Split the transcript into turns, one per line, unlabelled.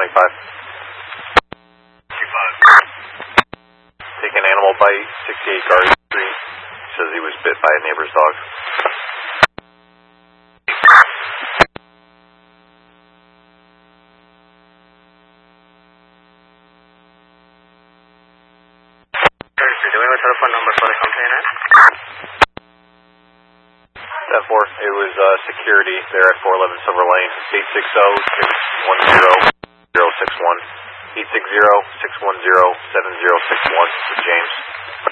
25. Taking animal bite, 68 Garden Street. Says he was bit by a neighbor's dog.
Do we have a telephone number for the complainant?
That four, it was security there at 411 Silver Lane, 860-610-061, 860-610-7061 for James.